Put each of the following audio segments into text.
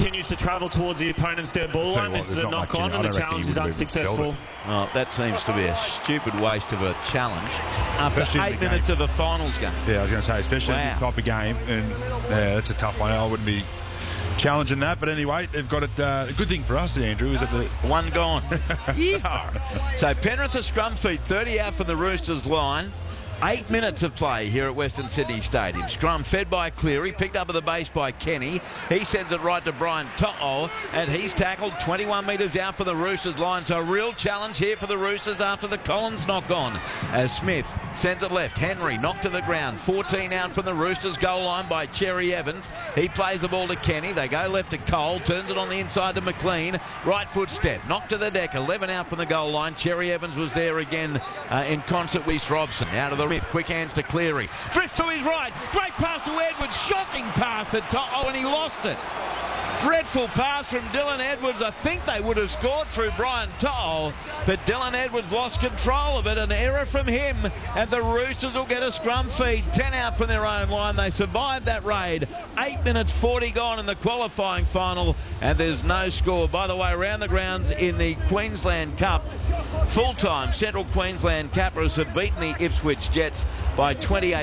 continues to travel towards the opponent's dead ball line. This is a knock-on, and the challenge is unsuccessful. Oh, that seems to be a stupid waste of a challenge after 8 minutes of a finals game. Yeah, I was going to say, especially in this type of game, and yeah, that's a tough one. I wouldn't be challenging that, but anyway, they've got it. A good thing for us, Andrew, is that the one gone. Yeehaw. So Penrith are scrum feet, 30 out from the Roosters line. 8 minutes of play here at Western Sydney Stadium. Scrum fed by Cleary, picked up at the base by Kenny. He sends it right to Brian To'o, and he's tackled 21 metres out for the Roosters line. So a real challenge here for the Roosters after the Collins knock on. As Smith sends it left. Henry knocked to the ground. 14 out from the Roosters goal line by Cherry Evans. He plays the ball to Kenny. They go left to Cole. Turns it on the inside to McLean. Right foot step. Knocked to the deck. 11 out from the goal line. Cherry Evans was there again in concert with Robson. Out of the Smith, quick hands to Cleary. Drifts to his right. Great pass to Edwards. Shocking pass to To'o, and he lost it. Dreadful pass from Dylan Edwards. I think they would have scored through Brian To'o, but Dylan Edwards lost control of it. An error from him, and the Roosters will get a scrum feed. 10 out from their own line. They survived that raid. 8 minutes 40 gone in the qualifying final, and there's no score. By the way, around the grounds in the Queensland Cup, full-time Central Queensland Capras have beaten the Ipswich Jets by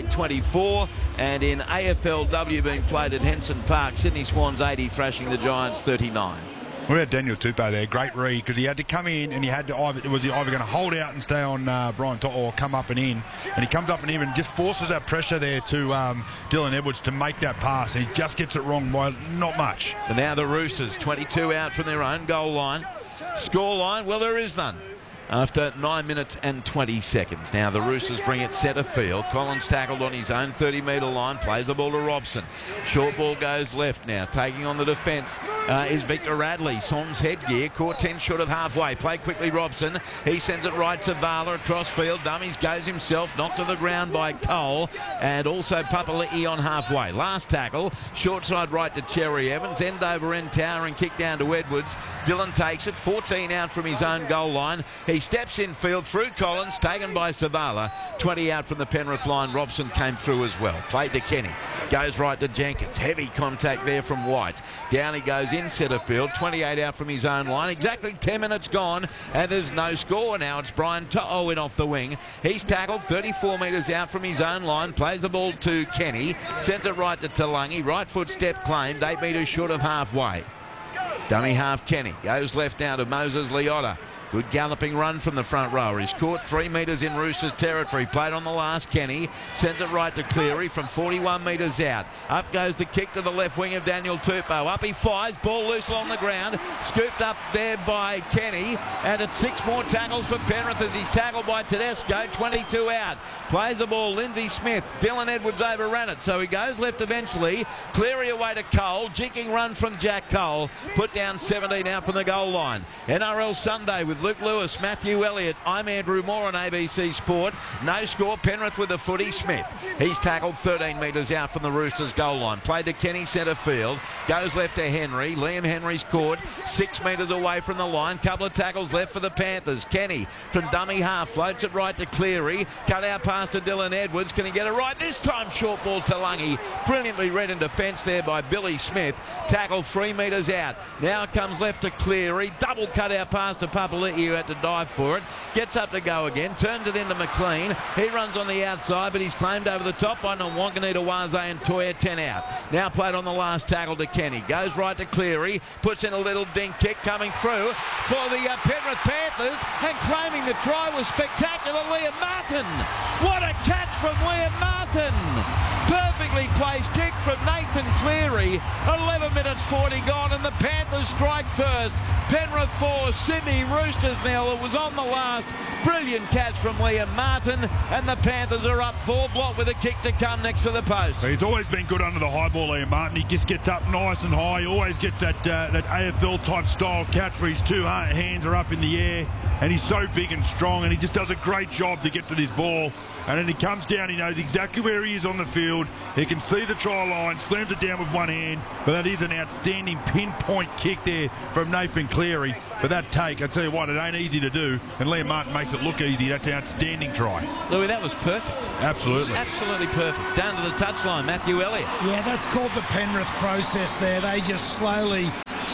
28-24, and in AFLW being played at Henson Park, Sydney Swans 80 thrashing the Giants 39. We had Daniel Tupou there, great read, because he had to come in and he had to either going to hold out and stay on Brian To'o or come up and in, and he comes up and in and just forces that pressure there to Dylan Edwards to make that pass, and he just gets it wrong by not much. And now the Roosters, 22 out from their own goal line. Score line, well, there is none after 9 minutes and 20 seconds. Now the Roosters bring it centre field. Collins tackled on his own 30-metre line, plays the ball to Robson. Short ball goes left now. Taking on the defence is Victor Radley. Son's headgear caught 10 short of halfway. Play quickly Robson. He sends it right to Vala across field. Dummies goes himself, knocked to the ground by Cole, and also Papali'i on halfway. Last tackle, short side right to Cherry Evans. End over end tower and kick down to Edwards. Dylan takes it, 14 out from his own goal line. He steps in field through Collins, taken by Savala. 20 out from the Penrith line. Robson came through as well. Played to Kenny. Goes right to Jenkins. Heavy contact there from White. Down he goes in centre field. 28 out from his own line. Exactly 10 minutes gone, and there's no score now. It's Brian To'o in off the wing. He's tackled 34 metres out from his own line. Plays the ball to Kenny. Sent it right to Talangi. Right foot step claimed. 8 metres short of halfway. Dummy half Kenny. Goes left now to Moses Leota. Good galloping run from the front rower. He's caught 3 metres in Roosters territory. Played on the last Kenny. Sends it right to Cleary from 41 metres out. Up goes the kick to the left wing of Daniel Tupou. Up he flies. Ball loose along the ground. Scooped up there by Kenny. And it's 6 more tackles for Penrith as he's tackled by Tedesco. 22 out. Plays the ball. Lindsay Smith. Dylan Edwards overran it. So he goes left eventually. Cleary away to Cole. Jigging run from Jack Cole. Put down 17 out from the goal line. NRL Sunday with Luke Lewis, Matthew Elliott. I'm Andrew Moore on ABC Sport. No score. Penrith with the footy. Smith. He's tackled 13 metres out from the Roosters goal line. Played to Kenny centre field. Goes left to Henry. Liam Henry's caught 6 metres away from the line. Couple of tackles left for the Panthers. Kenny from dummy half floats it right to Cleary. Cut out pass to Dylan Edwards. Can he get it right? This time short ball to Lungy. Brilliantly read in defence there by Billy Smith. Tackled 3 metres out. Now it comes left to Cleary. Double cut out pass to Papali'i, who had to dive for it. Gets up to go again. Turns it into McLean. He runs on the outside, but he's claimed over the top by Nwanganita Waze and Toya. 10 out. Now played on the last tackle to Kenny. Goes right to Cleary. Puts in a little dink kick coming through for the Penrith Panthers, and claiming the try was spectacular, Liam Martin. What a catch from Liam Martin. Perfectly placed kick from Nathan Cleary. 11 minutes 40 gone, and the Panthers strike first. Penrith 4, Sydney Roosters nil. It was on the last. Brilliant catch from Liam Martin, and the Panthers are up 4 block with a kick to come next to the post. He's always been good under the high ball, Liam Martin. He just gets up nice and high. He always gets that AFL type style catch where his 2 hands are up in the air, and he's so big and strong, and he just does a great job to get to this ball. And then he comes down, he knows exactly where he is on the field. He can see the try line, slams it down with one hand, but that is an outstanding pinpoint kick there from Nathan Cleary. But that take, I tell you what, it ain't easy to do, and Liam Martin makes it look easy. That's an outstanding try. Louis, that was perfect. Absolutely. Absolutely perfect. Down to the touchline, Matthew Elliott. Yeah, that's called the Penrith process there. They just slowly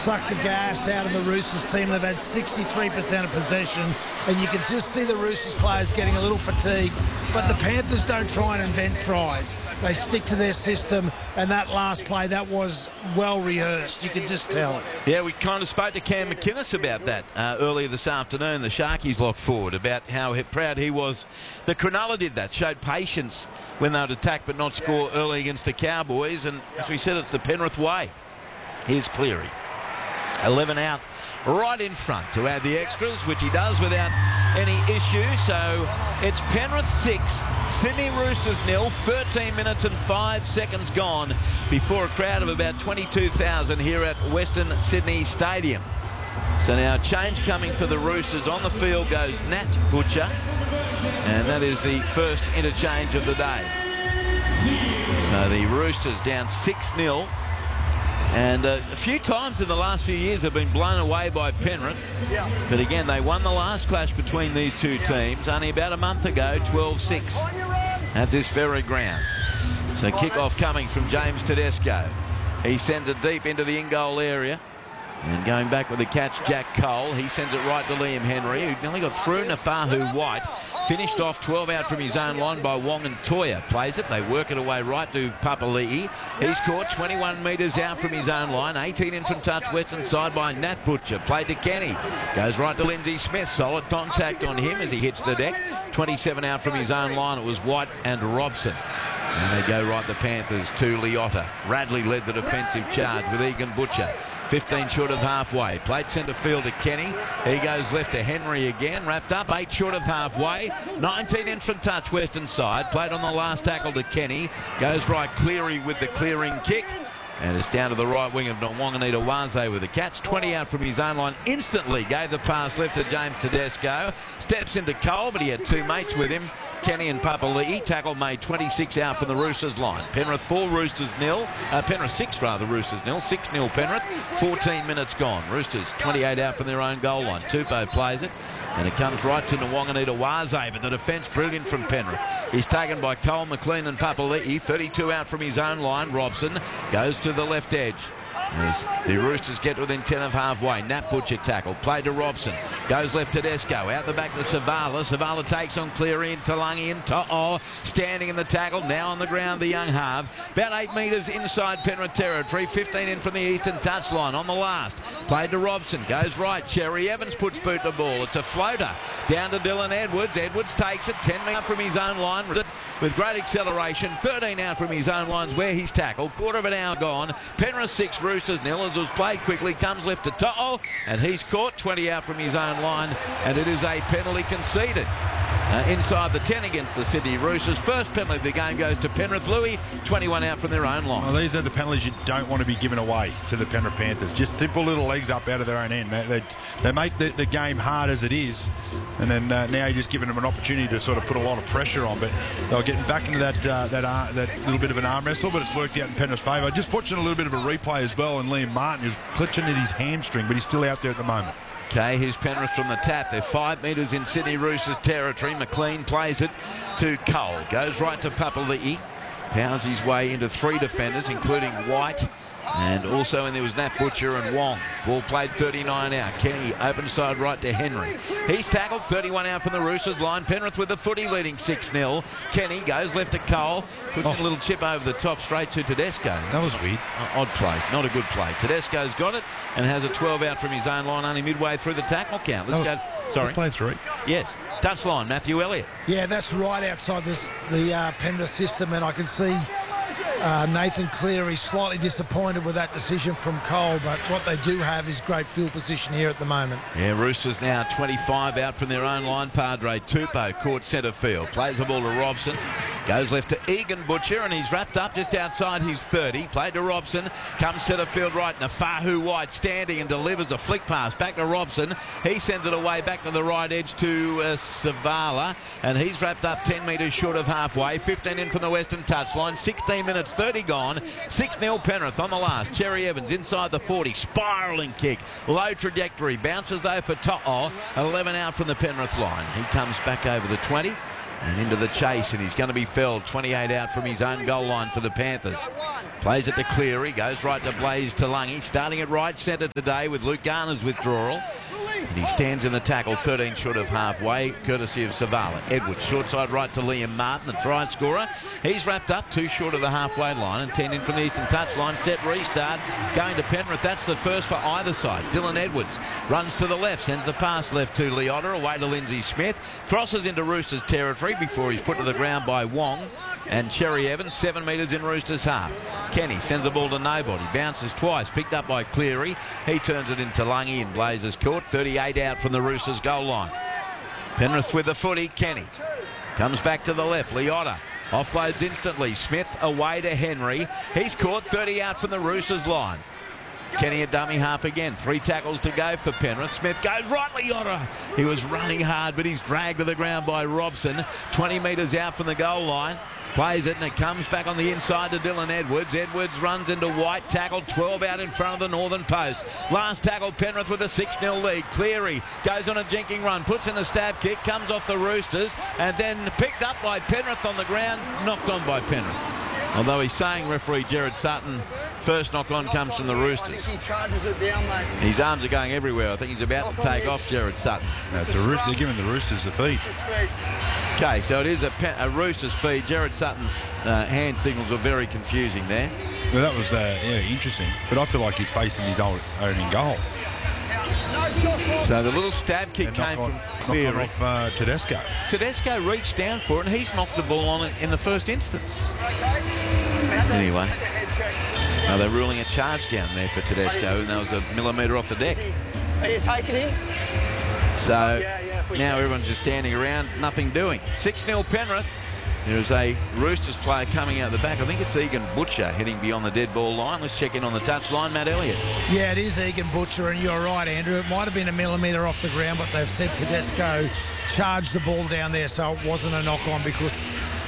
sucked the gas out of the Roosters team. They've had 63% of possession, and you can just see the Roosters players getting a little fatigued. But the Panthers don't try and invent tries. They stick to their system, and that last play, that was well rehearsed. You could just tell. Yeah, we kind of spoke to Cam McInnes about that earlier this afternoon, the Sharkies lock forward, about how proud he was that Cronulla did that, showed patience when they would attack but not score early against the Cowboys. And as we said, it's the Penrith way. Here's Cleary. 11 out, right in front to add the extras, which he does without any issue. So it's Penrith 6, Sydney Roosters 0, 13 minutes and 5 seconds gone before a crowd of about 22,000 here at Western Sydney Stadium. So now change coming for the Roosters. On the field goes Nat Butcher, and that is the first interchange of the day. So the Roosters down 6-0. And a few times in the last few years they've been blown away by Penrith. But again, they won the last clash between these two teams only about a month ago, 12-6 at this very ground. So kick-off coming from James Tedesco. He sends it deep into the in-goal area. And going back with the catch, Jack Cole. He sends it right to Liam Henry, who nearly got through Nafahu White. Finished off 12 out from his own line by Wong and Toya. Plays it. They work it away right to Papali'i. He's caught 21 metres out from his own line. 18 in from touch, western side by Nat Butcher. Played to Kenny. Goes right to Lindsay Smith. Solid contact on him as he hits the deck. 27 out from his own line. It was White and Robson. And they go right the Panthers to Leota. Radley led the defensive charge with Egan Butcher. 15 short of halfway. Played centre field to Kenny. He goes left to Henry again. Wrapped up 8 short of halfway. 19 in from touch, western side. Played on the last tackle to Kenny. Goes right Cleary with the clearing kick. And it's down to the right wing of Nwanganita Waze with the catch. 20 out from his own line. Instantly gave the pass left to James Tedesco. Steps into Cole, but he had two mates with him. Kenny and Papali'i. Tackle made 26 out from the Roosters line. Penrith 4, Roosters 0. Penrith 6 rather, Roosters 0. 6-0 Penrith. 14 minutes gone. Roosters 28 out from their own goal line. Tupou plays it. And it comes right to Nwanganita Waze, but the defence brilliant from Penrith. He's taken by Cole, McLean and Papali'i. 32 out from his own line. Robson goes to the left edge. As the Roosters get within 10 of halfway. Nat Butcher tackle. Played to Robson. Goes left to Tedesco. Out the back to Savala. Savala takes on Cleary and Talangi and To'o. Standing in the tackle. Now on the ground, the young half. About 8 metres inside Penrith territory. 15 in from the eastern touchline. On the last. Played to Robson. Goes right. Cherry Evans puts boot to ball. It's a floater. Down to Dylan Edwards. Edwards takes it. 10 out from his own line. With great acceleration. 13 out from his own lines where he's tackled. Quarter of an hour gone. Penrith 6, Roosters 0. As it was played quickly. Comes left to To'o. And he's caught. 20 out from his own line. And it is a penalty conceded. Inside the 10 against the Sydney Roosters. First penalty of the game goes to Penrith. Louis, 21 out from their own line. Well, these are the penalties you don't want to be given away to the Penrith Panthers. Just simple little legs up out of their own end. They make the game hard as it is. And then now you're just giving them an opportunity to sort of put a lot of pressure on. But they were getting back into that little bit of an arm wrestle, but it's worked out in Penrith's favour. Just watching a little bit of a replay as well, and Liam Martin is clutching at his hamstring, but he's still out there at the moment. Okay, here's Penrith from the tap. They're 5 metres in Sydney Roosters territory. McLean plays it to Cole. Goes right to Papali'i. Powers his way into 3 defenders, including White. And also in there was Nat Butcher and Wong. Ball played 39 out. Kenny open side right to Henry. He's tackled 31 out from the Roosters line. Penrith with the footy leading 6-0. Kenny goes left to Cole. Puts a little chip over the top straight to Tedesco. That was weird. Odd play. Not a good play. Tedesco's got it and has a 12 out from his own line only midway through the tackle count. Let's go. Sorry. Play 3. Yes. Touchline, Matthew Elliott. Yeah, that's right outside the Penrith system, and I can see Nathan Cleary slightly disappointed with that decision from Cole, but what they do have is great field position here at the moment. Yeah, Roosters now 25 out from their own line. Padre Tupou caught centre field. Plays the ball to Robson. Goes left to Egan Butcher, and he's wrapped up just outside his 30. Played to Robson. Comes centre field right. Nafahu White standing and delivers a flick pass back to Robson. He sends it away back to the right edge to Savala, and he's wrapped up 10 metres short of halfway. 15 in from the western touchline. 16 minutes 30 gone. 6-0 Penrith on the last. Cherry Evans inside the 40. Spiralling kick. Low trajectory. Bounces though for To'o. 11 out from the Penrith line. He comes back over the 20. And into the chase, and he's going to be felled. 28 out from his own goal line for the Panthers. Plays it to Cleary, goes right to Blaze Talangi, starting at right centre today with Luke Garner's withdrawal. And he stands in the tackle, 13 short of halfway, courtesy of Savala. Edwards, short side right to Liam Martin, the try scorer. He's wrapped up, 2 short of the halfway line, and 10 in from the eastern touchline. Set restart, going to Penrith. That's the first for either side. Dylan Edwards runs to the left, sends the pass left to Leota, away to Lindsay Smith. Crosses into Roosters territory before he's put to the ground by Wong. And Cherry Evans, 7 metres in Roosters half. Kenny sends the ball to nobody, bounces twice, picked up by Cleary. He turns it into Lungy and Blazers court. 38 out from the Roosters goal line. Penrith with the footy. Kenny comes back to the left. Leota offloads instantly. Smith away to Henry. He's caught. 30 out from the Roosters line. Kenny at dummy half again. 3 tackles to go for Penrith. Smith goes right. Leota. He was running hard, but he's dragged to the ground by Robson. 20 metres out from the goal line. Plays it, and it comes back on the inside to Dylan Edwards. Edwards runs into White, tackled 12 out in front of the northern post. Last tackle, Penrith with a 6-0 lead. Cleary goes on a jinking run, puts in a stab kick, comes off the Roosters, and then picked up by Penrith on the ground, knocked on by Penrith. Although he's saying, referee Gerard Sutton, first knock on comes from the Roosters. His arms are going everywhere. I think he's about to take off Gerard Sutton. That's a Rooster. They're giving the Roosters the feed. Okay, so it is a Roosters feed. Gerard Sutton's hand signals were very confusing there. Well, that was interesting. But I feel like he's facing his own in goal. So the little stab kick came from Cleary. Off Tedesco. Tedesco reached down for it, and he's knocked the ball on it in the first instance. Anyway, they're ruling a charge down there for Tedesco, and that was a millimetre off the deck. Are you taking him? So now everyone's just standing around, nothing doing. 6-0 Penrith. There's a Roosters player coming out the back. I think it's Egan Butcher heading beyond the dead ball line. Let's check in on the touch line. Matt Elliott. Yeah, it is Egan Butcher, and you're right, Andrew. It might have been a millimetre off the ground, but they've said Tedesco charged the ball down there, so it wasn't a knock-on because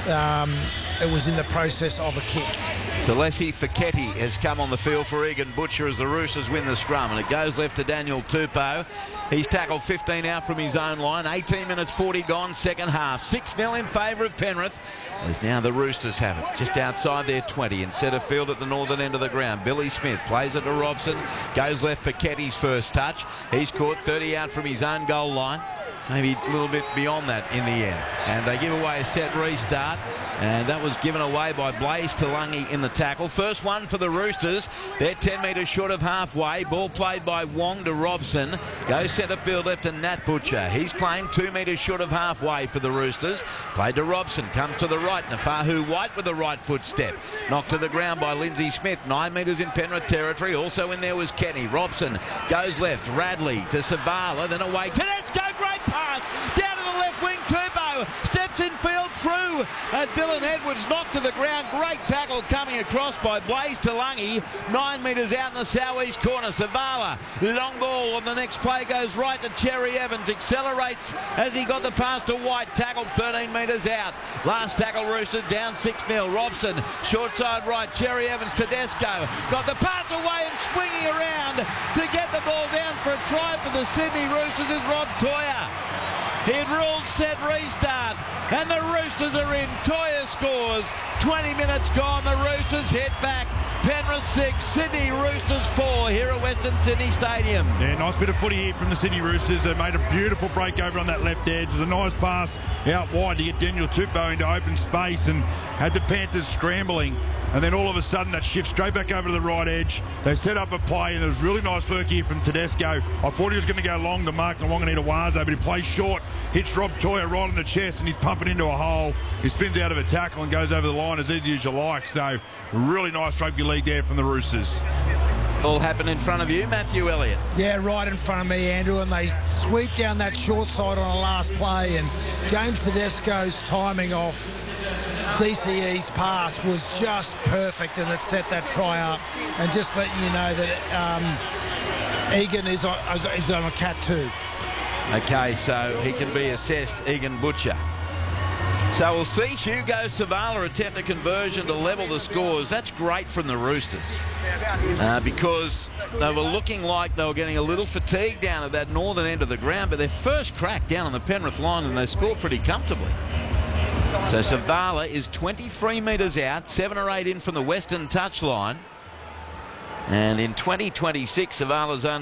it was in the process of a kick. Celesi Fiketti has come on the field for Egan Butcher as the Roosters win the scrum, and it goes left to Daniel Tupou. He's tackled 15 out from his own line. 18 minutes 40 gone, second half. 6-0 in favour of Penrith, as now the Roosters have it just outside their 20 in centre field at the northern end of the ground. Billy Smith plays it to Robson, goes left for Ketty's first touch. He's caught 30 out from his own goal line, maybe a little bit beyond that in the end, and they give away a set restart, and that was given away by Blaze Talangi in the tackle. First one for the Roosters. They're 10 metres short of halfway. Ball played by Wong to Robson. Goes centre field left to Nat Butcher. He's playing 2 metres short of halfway for the Roosters. Played to Robson. Comes to the right. Nafahu White with a right foot step. Knocked to the ground by Lindsay Smith. 9 metres in Penrith territory. Also in there was Kenny. Robson goes left. Radley to Savala. Then away. Tedesco. Great pass. Down to the left wing. Turbo steps in field through. And Dylan Edwards knocked to the ground. Great tackle coming across by Blaze Talangi. 9 metres out in the southeast corner. Savala, long ball on the next play, goes right to Cherry Evans. Accelerates as he got the pass to White. Tackled 13 metres out. Last tackle Roosters down 6-0. Robson, short side right. Cherry Evans, Tedesco. Got the pass away and swinging around to get the ball down for a try for the Sydney Roosters is Rob Toya. He'd ruled set restart, and the Roosters are in. Toya scores. 20 minutes gone. The Roosters hit back. Penrith 6, Sydney Roosters 4 here at Western Sydney Stadium. Yeah, nice bit of footy here from the Sydney Roosters. They made a beautiful break over on that left edge. It was a nice pass out wide to get Daniel Tupou into open space and had the Panthers scrambling. And then all of a sudden that shift straight back over to the right edge. They set up a play, and there was really nice work here from Tedesco. I thought he was going to go long to Mark Nawaqanitawaso, but he plays short, hits Rob Toya right on the chest, and he's pumping into a hole. He spins out of a tackle and goes over the line as easy as you like. So really nice rugby league there from the Roosters. All happened in front of you, Matthew Elliott. Yeah, right in front of me, Andrew, and they sweep down that short side on a last play, and James Tedesco's timing off DCE's pass was just perfect, and it set that try up. And just letting you know that Egan is on a cat too. Okay, so he can be assessed, Egan Butcher. So we'll see Hugo Savala attempt a conversion to level the scores. That's great from the Roosters because they were looking like they were getting a little fatigued down at that northern end of the ground, but their first crack down on the Penrith line, and they scored pretty comfortably. So Savala is 23 metres out, 7 or 8 in from the western touchline. And in 2026, Savala's only